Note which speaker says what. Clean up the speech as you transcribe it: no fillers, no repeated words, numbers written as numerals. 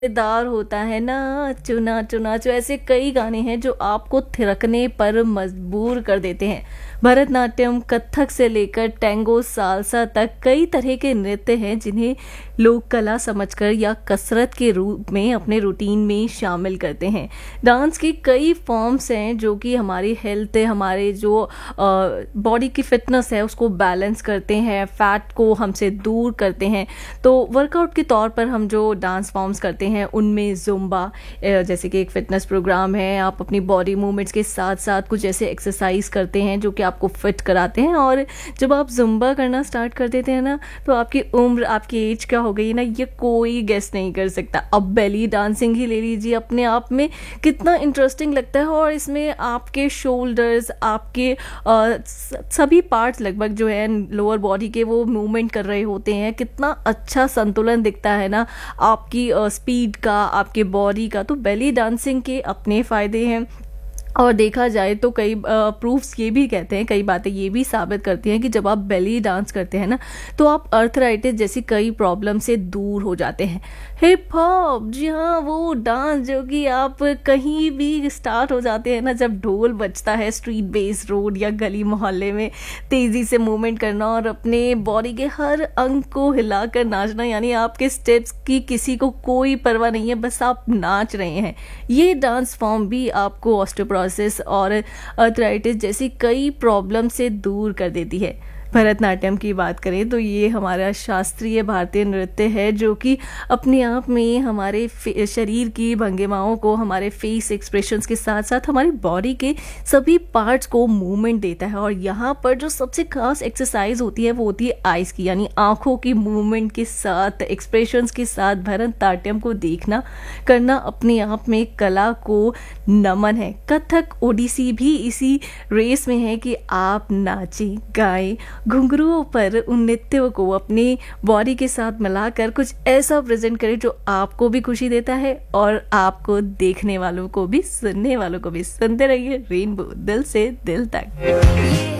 Speaker 1: मज़ेदार होता है ना, चुना चुना चु ऐसे कई गाने हैं जो आपको थिरकने पर मजबूर कर देते हैं। भरतनाट्यम, कथक से लेकर टैंगो, सालसा तक कई तरह के नृत्य हैं जिन्हें लोग कला समझकर या कसरत के रूप में अपने रूटीन में शामिल करते हैं। डांस की कई फॉर्म्स हैं जो कि हमारी हेल्थ है, हमारे जो बॉडी की फिटनेस है उसको बैलेंस करते हैं, फैट को हमसे दूर करते हैं। तो वर्कआउट के तौर पर हम जो डांस फॉर्म्स करते हैं उनमें जुम्बा जैसे कि एक फिटनेस प्रोग्राम है, आप अपनी बॉडी मूवमेंट्स के साथ साथ कुछ ऐसे एक्सरसाइज करते हैं जो कि आपको फिट कराते हैं। और जब आप जुम्बा करना स्टार्ट कर देते हैं ना, तो आपकी उम्र, आपकी एज क्या हो गई ना, ये कोई गेस नहीं कर सकता। अब बेली डांसिंग ही ले लीजिए, अपने आप में कितना इंटरेस्टिंग लगता है। और इसमें आपके शोल्डर्स, आपके सभी पार्ट्स लगभग जो है लोअर बॉडी के वो मूवमेंट कर रहे होते हैं। कितना अच्छा संतुलन दिखता है ना आपकी स्पीड का, आपके बॉडी का। तो बेली डांसिंग के अपने फ़ायदे हैं और देखा जाए तो कई प्रूफ्स ये भी कहते हैं, कई बातें ये भी साबित करती हैं कि जब आप बेली डांस करते हैं ना, तो आप अर्थराइटिस जैसी कई प्रॉब्लम से दूर हो जाते हैं। हिप हॉप, जी हाँ, वो डांस जो कि आप कहीं भी स्टार्ट हो जाते हैं ना, जब ढोल बजता है, स्ट्रीट बेस, रोड या गली मोहल्ले में तेज़ी से मूवमेंट करना और अपने बॉडी के हर अंग को हिलाकर नाचना, यानी आपके स्टेप्स की किसी को कोई परवाह नहीं है, बस आप नाच रहे हैं। ये डांस फॉर्म भी आपको ऑस्टियोपोरोसिस और अर्थराइटिस जैसी कई प्रॉब्लम से दूर कर देती है। भरतनाट्यम की बात करें तो ये हमारा शास्त्रीय भारतीय नृत्य है जो कि अपने आप में हमारे शरीर की भंगिमाओं को, हमारे फेस एक्सप्रेशंस के साथ साथ हमारी बॉडी के सभी पार्ट्स को मूवमेंट देता है। और यहाँ पर जो सबसे खास एक्सरसाइज होती है वो होती है आइज़ की, यानी आँखों की मूवमेंट के साथ, एक्सप्रेशंस के साथ भरतनाट्यम को देखना करना अपने आप में कला को नमन है। कथक, ओडिसी भी इसी रेस में है कि आप नाचें, गाएं, घुंघरुओं पर उन नृत्यों को अपनी बॉडी के साथ मिलाकर कुछ ऐसा प्रेजेंट करें जो आपको भी खुशी देता है और आपको देखने वालों को भी, सुनने वालों को भी। सुनते रहिए रेनबो, दिल से दिल तक।